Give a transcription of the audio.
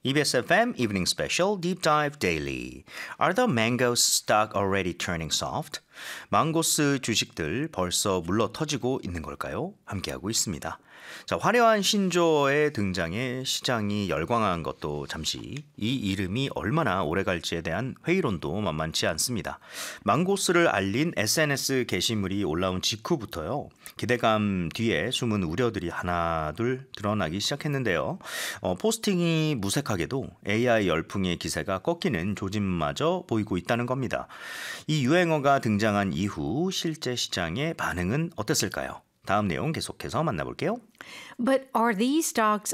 EBS FM Evening Special Deep Dive Daily. Are the mango stock already turning soft? 망고스 주식들 벌써 물러 터지고 있는 걸까요? 함께하고 있습니다. 자, 화려한 신조어의 등장에 시장이 열광한 것도 잠시 이 이름이 얼마나 오래 갈지에 대한 회의론도 만만치 않습니다. 망고스를 알린 SNS 게시물이 올라온 직후부터요. 기대감 뒤에 숨은 우려들이 하나둘 드러나기 시작했는데요. 포스팅이 무색하게도 AI 열풍의 기세가 꺾이는 조짐마저 보이고 있다는 겁니다. 이 유행어가 등장한 이후 실제 시장의 반응은 어땠을까요? 다음 내용 계속해서 만나볼게요. But are these stocks